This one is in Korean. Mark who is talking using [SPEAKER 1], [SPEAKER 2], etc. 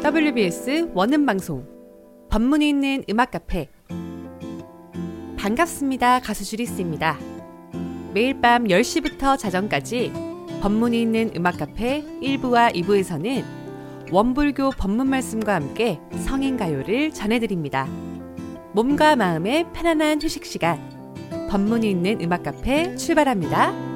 [SPEAKER 1] WBS 원음방송 법문이 있는 음악카페. 반갑습니다. 가수 주리스입니다. 매일 밤 10시부터 자정까지 법문이 있는 음악카페 1부와 2부에서는 원불교 법문 말씀과 함께 성인가요를 전해드립니다. 몸과 마음의 편안한 휴식 시간, 법문이 있는 음악카페 출발합니다.